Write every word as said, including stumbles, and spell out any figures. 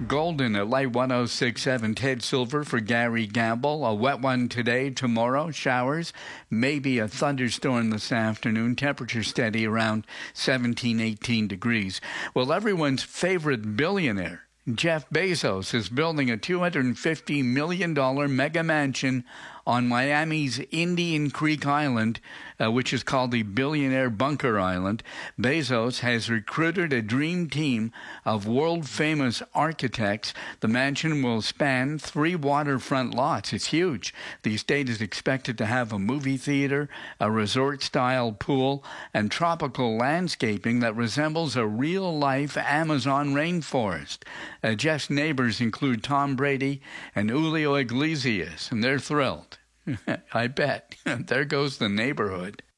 Golden at light one oh six point seven. Ted Silver for Gary Gamble. A wet one today, tomorrow. Showers. Maybe a thunderstorm this afternoon. Temperature steady around seventeen, eighteen degrees. Well, everyone's favorite billionaire, Jeff Bezos, is building a two hundred fifty million dollars mega mansion on Miami's Indian Creek Island, uh, which is called the Billionaire Bunker Island. Bezos has recruited a dream team of world-famous architects. The mansion will span three waterfront lots. It's huge. The estate is expected to have a movie theater, a resort-style pool, and tropical landscaping that resembles a real-life Amazon rainforest. Uh, Jeff's neighbors include Tom Brady and Julio Iglesias, and they're thrilled. I bet. There goes the neighborhood.